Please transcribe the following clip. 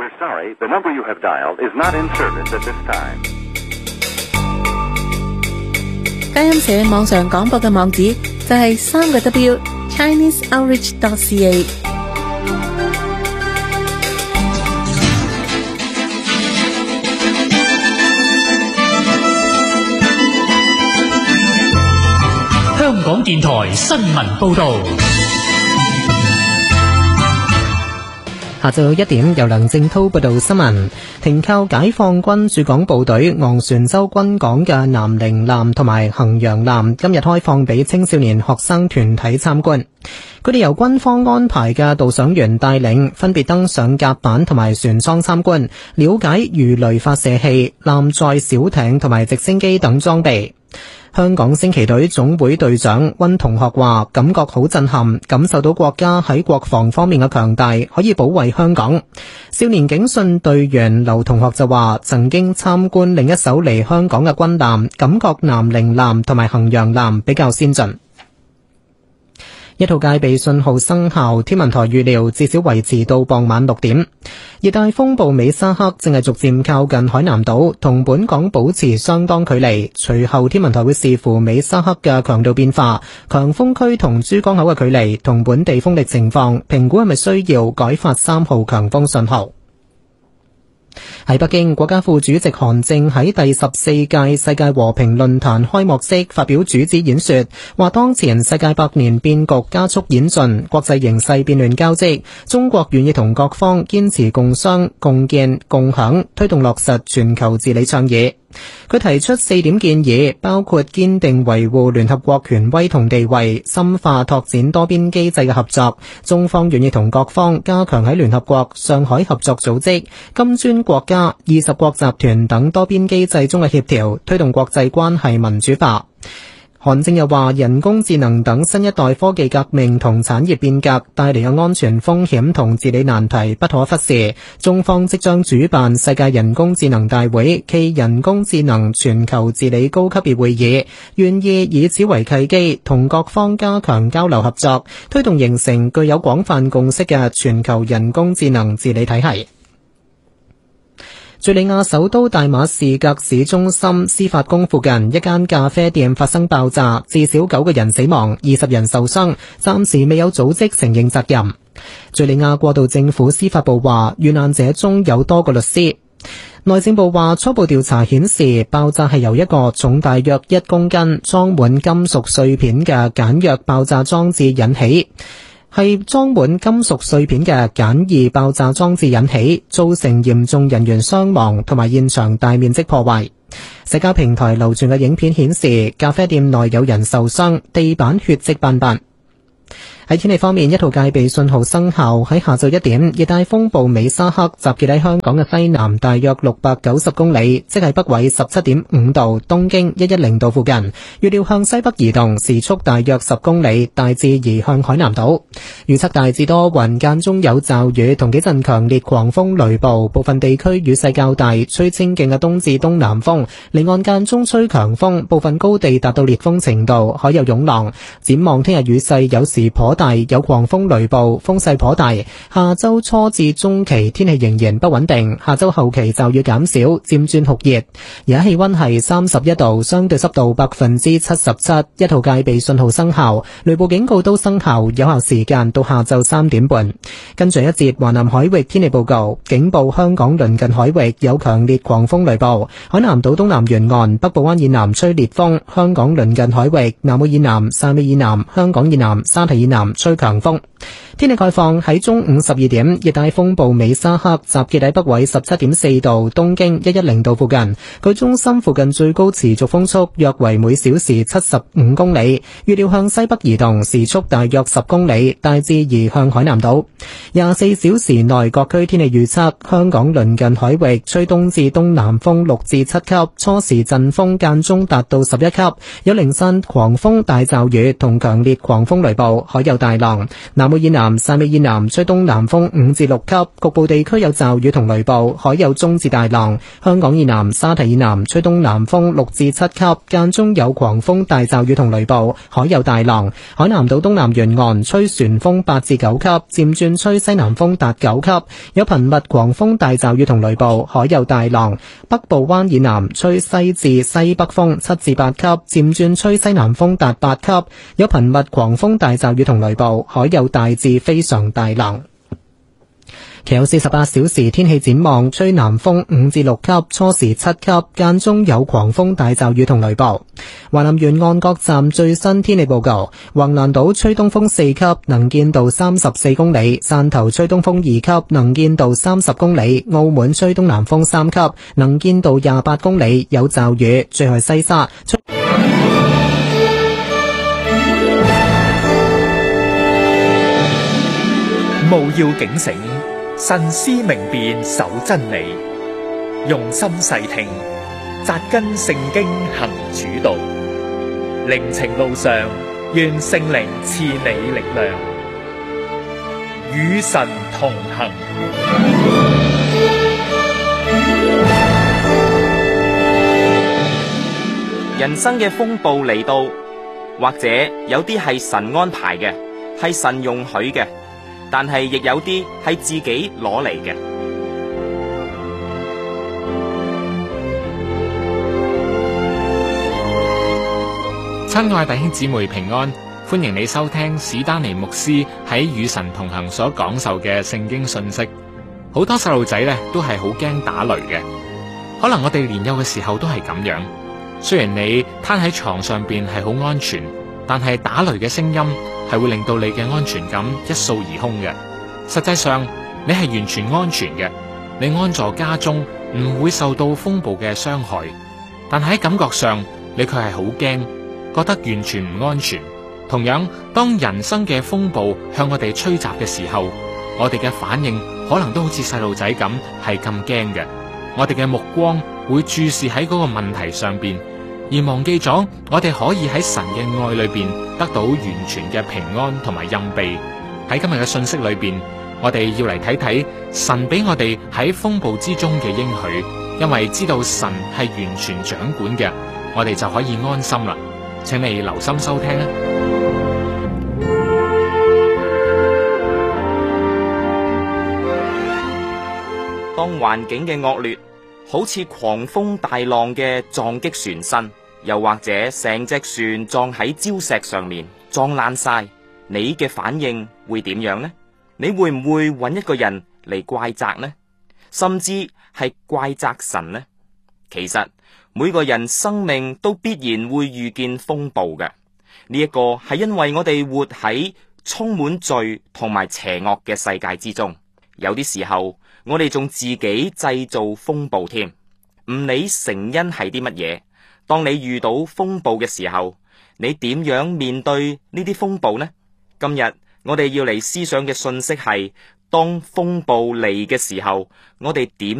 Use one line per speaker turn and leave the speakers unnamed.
We're sorry, the number you have dialed is not in service at this time.
佳音社網上廣播嘅網址就係3W ChineseOutreach.ca。
香港電台新聞報道。
下晝1點，由梁正濤報道新聞。停靠解放軍駐港部隊昂船洲軍港嘅南寧艦同埋衡陽艦今日開放俾青少年學生團體參觀。佢哋由軍方安排嘅導賞員帶領，分別登上甲板同埋船艙參觀，了解魚雷發射器、艦載小艇同埋直升機等裝備。香港升旗隊總會隊長溫同學話，感覺好震撼，感受到國家喺國防方面嘅強大，可以保衛香港。少年警訊隊員劉同學就話，曾經參觀另一艘嚟香港嘅軍艦，感覺南寧艦同埋衡陽艦比較先進。一號戒備信號生效，天文台預料至少維持到傍晚6點。熱帶風暴美沙克正係逐漸靠近海南島，同本港保持相當距離。隨後天文台會視乎美沙克嘅強度變化、強風區同珠江口嘅距離同本地風力情況，評估係咪需要改發3號強風信號。喺北京，國家副主席韓正喺第14屆世界和平論壇開幕式發表主旨演說，話當前世界百年變局加速演進，國際形勢變亂交織，中國願意同各方堅持共商、共建、共享，推動落實全球治理倡議。佢提出4點建議，包括堅定維護聯合國權威同地位，深化拓展多邊機制嘅合作。中方願意同各方加強喺聯合國、上海合作組織、金磚國家、20國集團等多邊機制中嘅協調，推動國際關係民主化。韓正又話，人工智能等新一代科技革命同產業變革帶嚟嘅安全風險同治理難題不可忽視。中方即將主辦世界人工智能大會暨人工智能全球治理高級別會議，願意以此為契機，同各方加強交流合作，推動形成具有廣泛共識嘅全球人工智能治理體系。敘利亞首都大馬士革市中心司法宮附近一間咖啡店發生爆炸，至少9個人死亡，20人受傷，暫時未有組織承認責任。敘利亞過渡政府司法部話，遇難者中有多個律師。內政部話，初步調查顯示，爆炸係由一個重大約1公斤、裝滿金屬碎片嘅簡約爆炸裝置引起。係裝滿金屬碎片嘅簡易爆炸裝置引起，造成嚴重人員傷亡同埋現場大面積破壞。社交平台流傳嘅影片顯示，咖啡店內有人受傷，地板血跡斑斑。喺天氣方面，一號戒備信號生效。喺下晝1點，熱帶風暴美沙克集結喺香港嘅西南大約690公里，即係北緯17.5度、東經110度附近。預料向西北移動，時速大約10公里，大致移向海南島。預測大致多雲，間中有驟雨同幾陣強烈狂風雷暴，部分地區雨勢較大，吹清勁嘅東至東南風，離岸間中吹強風，部分高地達到烈風程度，海有湧浪。展望聽日雨勢有時頗大，有狂風雷暴，風勢頗大。下周初至中期天氣仍然不穩定，下周後期驟雨減少，漸轉酷熱。而家氣溫係31度，相對濕度77%，一號戒備信號生效，雷暴警告都生效，有效時間到下晝3點半。跟住一節華南海域天氣報告，警報香港鄰近海域有強烈狂風雷暴，海南島東南沿岸、北部灣以南吹烈風，香港鄰近海域、南澳以南、汕尾以南、香港以南、沙堤以南吹強風。天氣概況，喺中午12點，熱帶風暴美沙克集結喺北緯17.4度、東經110度附近，佢中心附近最高持續風速約為每小時75公里，預料向西北移動，時速大約10公里，大致移向海南島。24小時內各區天氣預測，香港鄰近海域吹東至東南風6至7級，初時陣風間中達到11級，有零散狂風大驟雨同強烈狂風雷暴，海有大浪。南澳以南南、汕尾以南吹東南風5至6級，局部地區有驟雨同雷暴，海有中至大浪。香港以南、沙堤以南吹東南風6至7級，間中有狂風大驟雨同雷暴，海有大浪。海南島東南沿岸吹旋風8至9級，漸轉吹西南風達9級，有頻密狂風大驟雨同雷暴，海有大浪。北部灣以南吹西至西北風7至8級，漸轉吹西南風達8級，有頻密狂風大驟雨同雷暴，海有大至非常大浪。其後48小時天氣展望，吹南風5至6級，初時7級，間中有狂風大驟雨同雷暴。華南沿岸各站最新天氣報告：橫瀾島吹東風4級，能見度34公里；汕頭吹東風2級，能見度30公里；澳門吹東南風3級，能見度28公里，有驟雨。最後係西沙。
務要警醒，慎思明辨，守真理，用心細聽，扎根聖經行主道。靈程路上，願聖靈賜你力量，與神同行。
人生嘅風暴嚟到，或者有啲係神安排嘅，係神容許嘅，但係亦有啲係自己攞嚟嘅。
親愛弟兄姊妹平安，歡迎你收聽史丹尼牧師喺與神同行所講授嘅聖經信息。好多細路仔咧都係好驚打雷嘅，可能我哋年幼嘅時候都係咁樣。雖然你攤喺床上邊係好安全，但係打雷嘅聲音係會令到你嘅安全感一掃而空嘅。實際上你係完全安全嘅，你安坐家中唔會受到風暴嘅傷害，但喺感覺上你卻係好驚，覺得完全唔安全。同樣，當人生嘅風暴向我哋吹襲嘅時候，我哋嘅反應可能都好似細路仔咁係咁驚嘅。我哋嘅目光會注視喺嗰個問題上邊，而忘記咗我哋可以喺神嘅愛裏邊得到完全嘅平安同埋蔭庇。喺今日嘅信息裏邊，我哋要嚟睇睇神俾我哋喺風暴之中嘅應許，因為知道神係完全掌管嘅，我哋就可以安心啦。請你留心收聽啊！
當環境嘅惡劣好似狂風大浪嘅撞擊船身，又或者成隻船撞喺礁石上面撞爛晒，你嘅反應會點樣呢？你會唔會揾一個人嚟怪責呢？甚至係怪責神呢？其實每個人生命都必然會遇見風暴嘅，呢一個係因為我哋活喺充滿罪同埋邪惡嘅世界之中，有啲時候我哋仲自己製造風暴添，唔理成因係啲乜嘢。當你遇到風暴嘅時候，你點樣面對呢啲風暴呢？今日我哋要嚟思想嘅信息係，當風暴嚟嘅時候，我哋點